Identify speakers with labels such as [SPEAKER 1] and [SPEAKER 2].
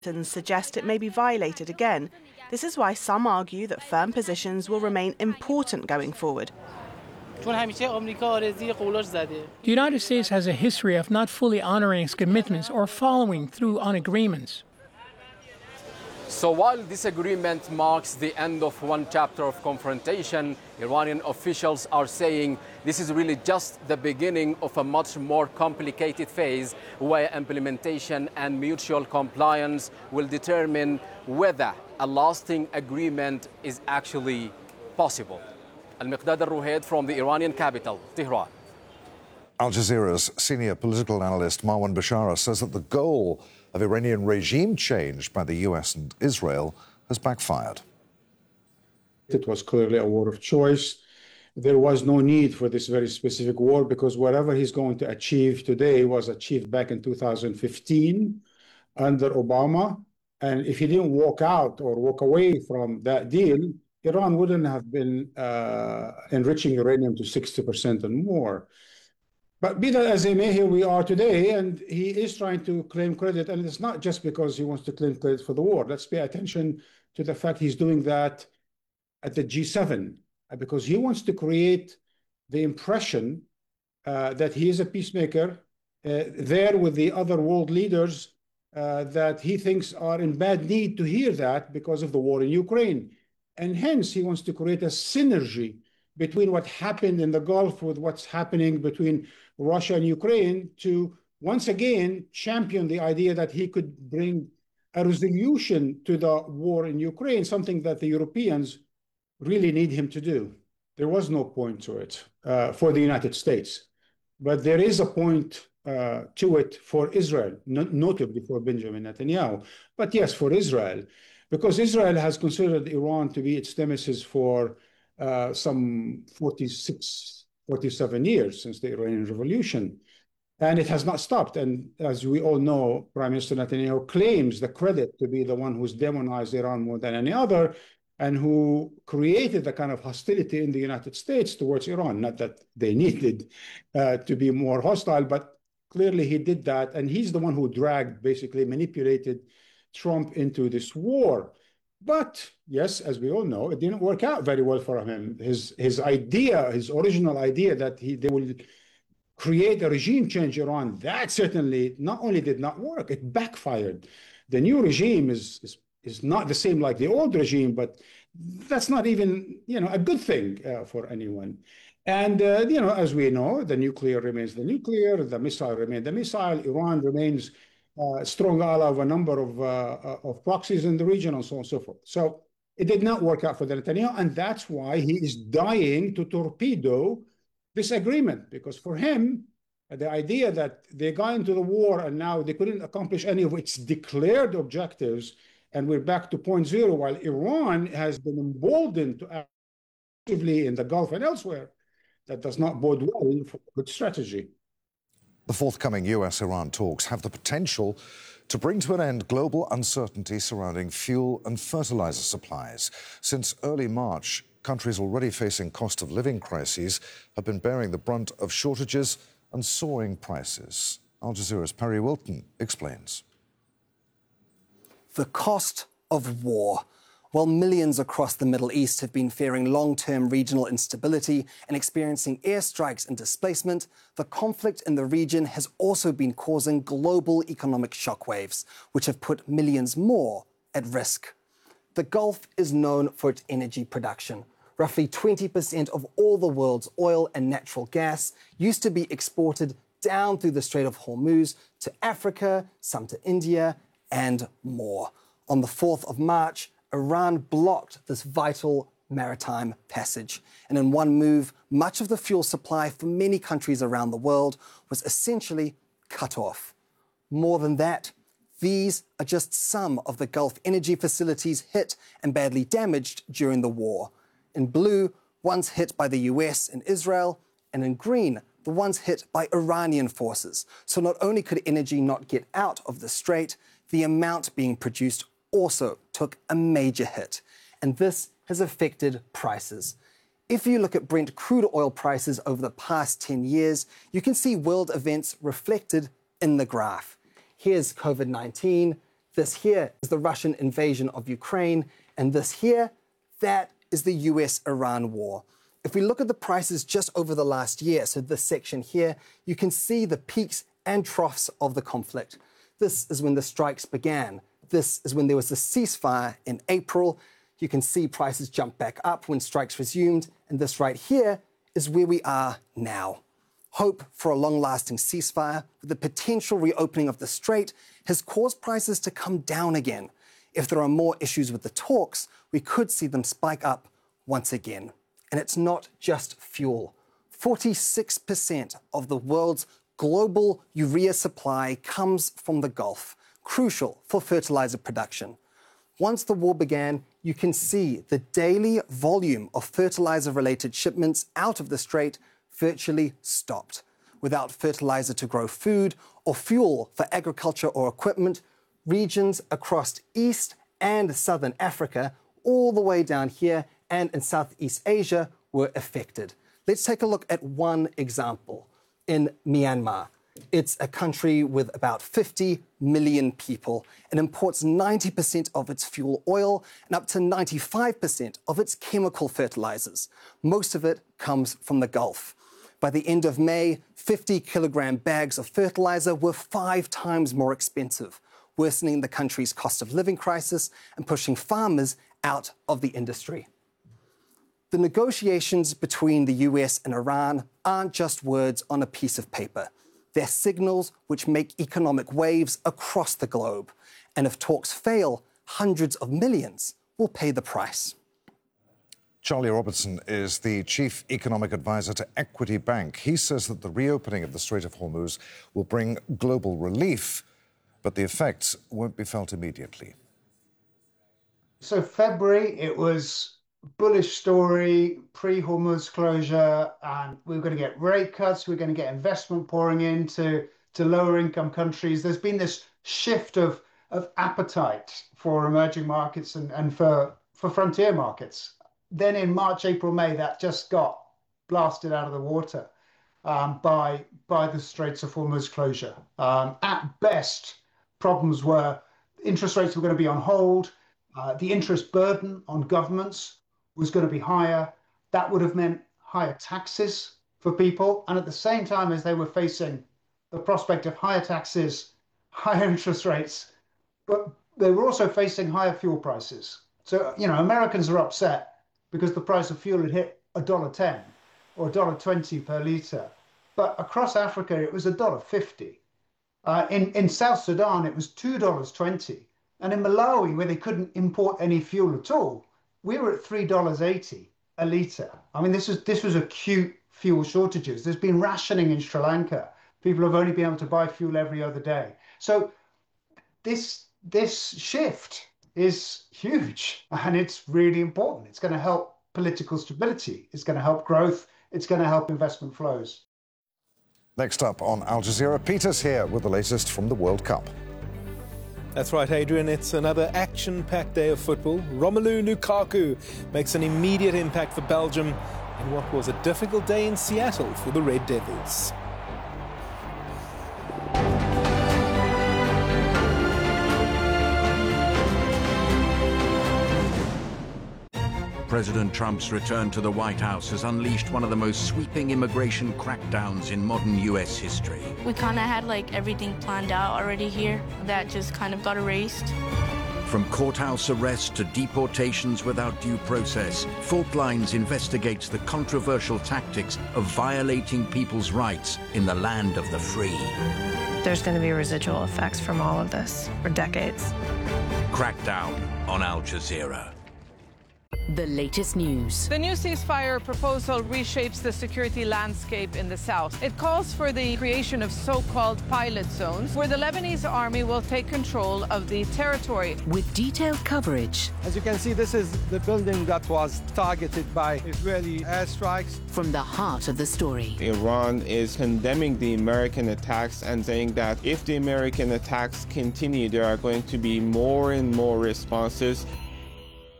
[SPEAKER 1] and suggest it may be violated again. This is why some argue that firm positions will remain important going forward.
[SPEAKER 2] The United States has a history of not fully honoring its commitments or following through on agreements.
[SPEAKER 3] So while this agreement marks the end of one chapter of confrontation, Iranian officials are saying this is really just the beginning of a much more complicated phase where implementation and mutual compliance will determine whether a lasting agreement is actually possible. Al-Miqdad al-Ruhayd from the Iranian capital, Tehran.
[SPEAKER 4] Al Jazeera's senior political analyst Marwan Bashara says that the goal of Iranian regime change by the US and Israel has backfired.
[SPEAKER 5] It was clearly a war of choice. There was no need for this very specific war because whatever he's going to achieve today was achieved back in 2015 under Obama. And if he didn't walk out or walk away from that deal, Iran wouldn't have been enriching uranium to 60% and more. But be that as it may, here we are today, and he is trying to claim credit, and it's not just because he wants to claim credit for the war. Let's pay attention to the fact he's doing that at the G7, because he wants to create the impression that he is a peacemaker there with the other world leaders that he thinks are in bad need to hear that because of the war in Ukraine. And hence, he wants to create a synergy between what happened in the Gulf with what's happening between Russia and Ukraine to once again champion the idea that he could bring a resolution to the war in Ukraine, something that the Europeans really need him to do. There was no point to it for the United States, but there is a point to it for Israel, notably for Benjamin Netanyahu. But yes, for Israel, because Israel has considered Iran to be its nemesis for some 46, 47 years since the Iranian Revolution. And it has not stopped. And as we all know, Prime Minister Netanyahu claims the credit to be the one who's demonized Iran more than any other and who created the kind of hostility in the United States towards Iran. Not that they needed to be more hostile, but clearly he did that. And he's the one who basically manipulated Trump into this war. But yes, as we all know, it didn't work out very well for him. His original idea that they will create a regime change in Iran, that certainly not only did not work, it backfired. The new regime is not the same like the old regime, but that's not even a good thing for anyone. And as we know, the nuclear remains the nuclear, the missile remains the missile. Iran remains strong ally of a number of proxies in the region and so on and so forth. So it did not work out for the Netanyahu, and that's why he is dying to torpedo this agreement, because for him, the idea that they got into the war and now they couldn't accomplish any of its declared objectives, and we're back to point zero, while Iran has been emboldened to act actively in the Gulf and elsewhere, that does not bode well for good strategy.
[SPEAKER 4] The forthcoming US-Iran talks have the potential to bring to an end global uncertainty surrounding fuel and fertilizer supplies. Since early March, countries already facing cost of living crises have been bearing the brunt of shortages and soaring prices. Al Jazeera's Perry Wilton explains.
[SPEAKER 6] The cost of war. While millions across the Middle East have been fearing long-term regional instability and experiencing airstrikes and displacement, the conflict in the region has also been causing global economic shockwaves, which have put millions more at risk. The Gulf is known for its energy production. Roughly 20% of all the world's oil and natural gas used to be exported down through the Strait of Hormuz to Africa, some to India, and more. On the 4th of March, Iran blocked this vital maritime passage. And in one move, much of the fuel supply for many countries around the world was essentially cut off. More than that, these are just some of the Gulf energy facilities hit and badly damaged during the war. In blue, ones hit by the US and Israel, and in green, the ones hit by Iranian forces. So not only could energy not get out of the strait, the amount being produced also took a major hit. And this has affected prices. If you look at Brent crude oil prices over the past 10 years, you can see world events reflected in the graph. Here's COVID-19, This here is the Russian invasion of Ukraine, and this here, that is the US-Iran war. If we look at the prices just over the last year, so this section here, you can see the peaks and troughs of the conflict. This is when the strikes began. This is when there was a ceasefire in April. You can see prices jump back up when strikes resumed, and this right here is where we are now. Hope for a long-lasting ceasefire with the potential reopening of the strait has caused prices to come down again. If there are more issues with the talks, we could see them spike up once again. And it's not just fuel. 46% of the world's global urea supply comes from the Gulf, crucial for fertilizer production. Once the war began, you can see the daily volume of fertilizer-related shipments out of the strait virtually stopped. Without fertilizer to grow food or fuel for agriculture or equipment, regions across East and Southern Africa, all the way down here and in Southeast Asia, were affected. Let's take a look at one example. In Myanmar, it's a country with about 50 million people and imports 90% of its fuel oil and up to 95% of its chemical fertilizers. Most of it comes from the Gulf. By the end of May, 50-kilogram bags of fertilizer were 5 times more expensive, worsening the country's cost of living crisis and pushing farmers out of the industry. The negotiations between the US and Iran aren't just words on a piece of paper. They're signals which make economic waves across the globe. And if talks fail, hundreds of millions will pay the price.
[SPEAKER 4] Charlie Robertson is the chief economic advisor to Equity Bank. He says that the reopening of the Strait of Hormuz will bring global relief, but the effects won't be felt immediately.
[SPEAKER 7] So February, it was bullish story, pre-Hormuz closure, and we were going to get rate cuts, we we're going to get investment pouring into lower income countries. There's been this shift of appetite for emerging markets and for frontier markets. Then in March, April, May, that just got blasted out of the water by the Straits of Hormuz closure. At best, problems were interest rates were going to be on hold, the interest burden on governments was going to be higher. That would have meant higher taxes for people. And at the same time as they were facing the prospect of higher taxes, higher interest rates, but they were also facing higher fuel prices. So, Americans are upset because the price of fuel had hit $1.10 or $1.20 per litre. But across Africa, it was $1.50. In South Sudan, it was $2.20. And in Malawi, where they couldn't import any fuel at all, we were at $3.80 a litre. I mean, this was acute fuel shortages. There's been rationing in Sri Lanka. People have only been able to buy fuel every other day. So this shift is huge, and it's really important. It's going to help political stability. It's going to help growth. It's going to help investment flows.
[SPEAKER 4] Next up on Al Jazeera, Peter's here with the latest from the World Cup.
[SPEAKER 8] That's right, Adrian. It's another action-packed day of football. Romelu Lukaku makes an immediate impact for Belgium in what was a difficult day in Seattle for the Red Devils.
[SPEAKER 9] President Trump's return to the White House has unleashed one of the most sweeping immigration crackdowns in modern U.S. history.
[SPEAKER 10] We kind of had everything planned out already here. That just kind of got erased.
[SPEAKER 9] From courthouse arrests to deportations without due process, Fault Lines investigates the controversial tactics of violating people's rights in the land of the free.
[SPEAKER 11] There's going to be residual effects from all of this for decades.
[SPEAKER 9] Crackdown on Al Jazeera.
[SPEAKER 12] The latest news.
[SPEAKER 13] The new ceasefire proposal reshapes the security landscape in the south. It calls for the creation of so-called pilot zones where the Lebanese army will take control of the territory.
[SPEAKER 12] With detailed coverage.
[SPEAKER 14] As you can see, this is the building that was targeted by Israeli airstrikes.
[SPEAKER 12] From the heart of the story.
[SPEAKER 15] Iran is condemning the American attacks and saying that if the American attacks continue, there are going to be more and more responses.